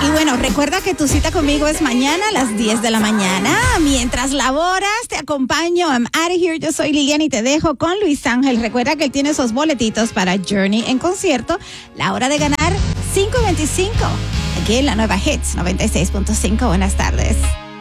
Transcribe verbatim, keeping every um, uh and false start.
Y bueno, recuerda que tu cita conmigo es mañana a las diez de la mañana. Mientras laboras, te acompaño. I'm out of here. Yo soy Liliana y te dejo con Luis Ángel. Recuerda que él tiene esos boletitos para Journey en concierto. La hora de ganar, cinco veinticinco. Aquí en la nueva Hits noventa y seis punto cinco. Buenas tardes.